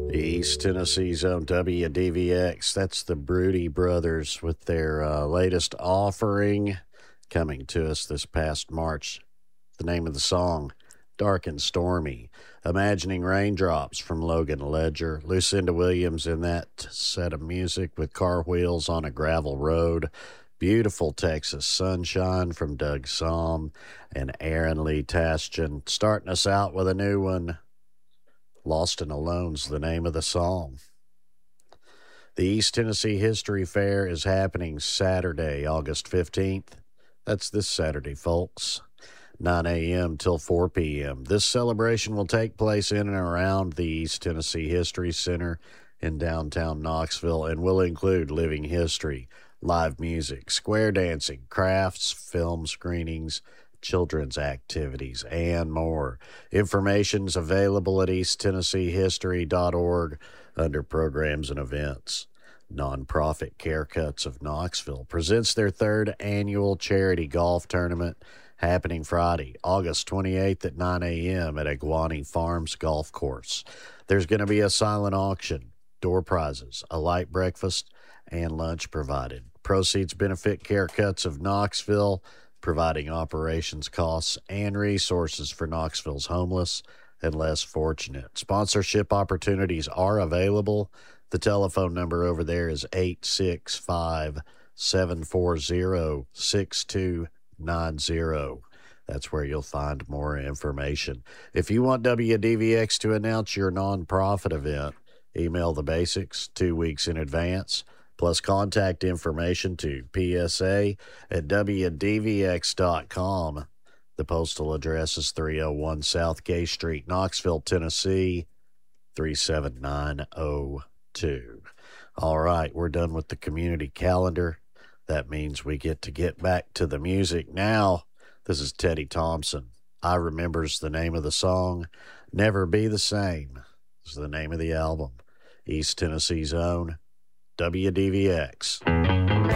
East Tennessee's own WDVX. That's the Broody Brothers with their latest offering coming to us this past March. The name of the song, Dark and Stormy. Imagining Raindrops from Logan Ledger. Lucinda Williams in that set of music with Car Wheels on a Gravel Road. Beautiful Texas Sunshine from Doug Somm and Aaron Lee Tasjan. Starting us out with a new one. Lost and Alone's the name of the song. The East Tennessee History Fair is happening Saturday, August 15th. That's this Saturday, folks. 9 a.m. till 4 p.m. This celebration will take place in and around the East Tennessee History Center in downtown Knoxville and will include living history, live music, square dancing, crafts, film screenings, children's activities, and more. Information's available at easttennesseehistory.org under Programs and Events. Nonprofit Care Cuts of Knoxville presents their third annual charity golf tournament happening Friday, August 28th at 9 a.m. at Iguani Farms Golf Course. There's going to be a silent auction, door prizes, a light breakfast, and lunch provided. Proceeds benefit Care Cuts of Knoxville, providing operations costs and resources for Knoxville's homeless and less fortunate. Sponsorship opportunities are available. The telephone number over there is 865-740-6290. That's where you'll find more information. If you want WDVX to announce your nonprofit event, email the basics 2 weeks in advance, plus contact information to psa@wdvx.com. The postal address is 301 South Gay Street, Knoxville, Tennessee, 37902. All right, we're done with the community calendar. That means we get back to the music now. This is Teddy Thompson. I Remember's the name of the song. Never Be the Same is the name of the album. East Tennessee's own WDVX.